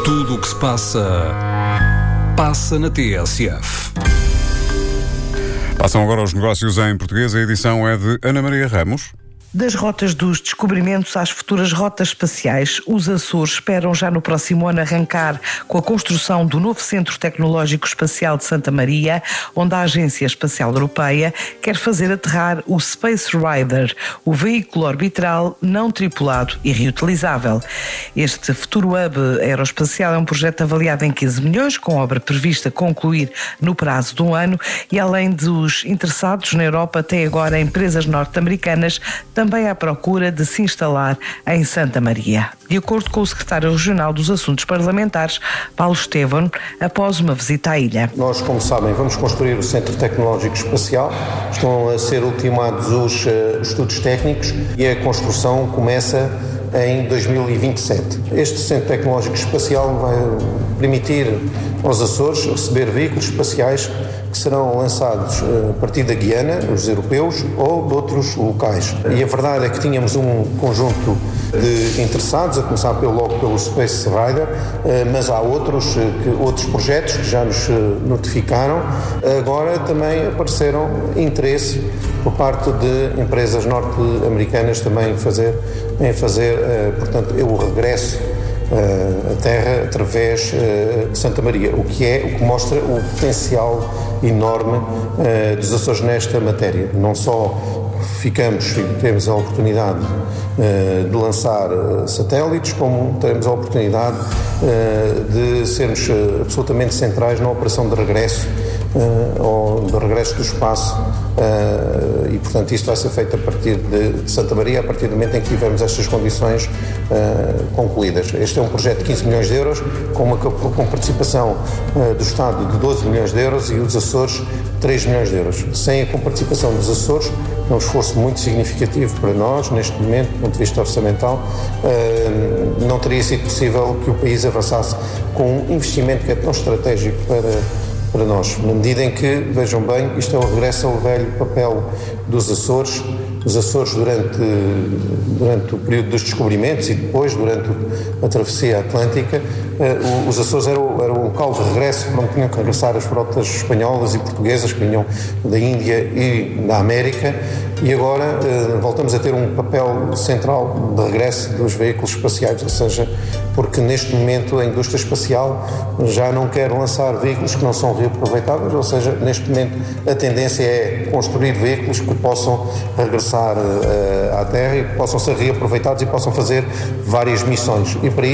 Tudo o que se passa na TSF. Passam agora os negócios em português. A edição é de Ana Maria Ramos. Das rotas dos descobrimentos às futuras rotas espaciais, os Açores esperam já no próximo ano arrancar com a construção do novo Centro Tecnológico Espacial de Santa Maria, onde a Agência Espacial Europeia quer fazer aterrar o Space Rider, o veículo orbital não tripulado e reutilizável. Este futuro hub aeroespacial é um projeto avaliado em 15 milhões, com obra prevista concluir no prazo de um ano, e além dos interessados na Europa, até agora empresas norte-americanas também à procura de se instalar em Santa Maria. De acordo com o secretário regional dos Assuntos Parlamentares, Paulo Estevão, após uma visita à ilha. Nós, como sabem, vamos construir o Centro Tecnológico Espacial. Estão a ser ultimados os estudos técnicos e a construção começa em 2027. Este Centro Tecnológico Espacial vai permitir aos Açores receber veículos espaciais que serão lançados a partir da Guiana, os europeus, ou de outros locais. E a verdade é que tínhamos um conjunto de interessados, a começar logo pelo Space Rider, mas há outros projetos que já nos notificaram. Agora também apareceram interesse por parte de empresas norte-americanas também em fazer, portanto, o regresso à Terra através de Santa Maria, o que mostra o potencial enorme dos Açores nesta matéria. Não só temos a oportunidade de lançar satélites, como temos a oportunidade de sermos absolutamente centrais na operação de regresso do regresso do espaço, e portanto isto vai ser feito a partir de Santa Maria, a partir do momento em que tivermos estas condições concluídas. Este é um projeto de 15 milhões de euros, com participação do Estado de 12 milhões de euros e os Açores 3 milhões de euros. Sem a comparticipação dos Açores, é um esforço muito significativo para nós, neste momento, do ponto de vista orçamental, não teria sido possível que o país avançasse com um investimento que é tão estratégico para nós, na medida em que, vejam bem, isto é o regresso ao velho papel dos Açores. Os Açores, durante o período dos descobrimentos e depois, durante a travessia atlântica, os Açores eram um local de regresso para onde tinham que regressar as frotas espanholas e portuguesas que vinham da Índia e da América, e agora voltamos a ter um papel central de regresso dos veículos espaciais, ou seja, porque neste momento a indústria espacial já não quer lançar veículos que não são reaproveitáveis, ou seja, neste momento a tendência é construir veículos que possam regressar à Terra e que possam ser reaproveitados e possam fazer várias missões. E para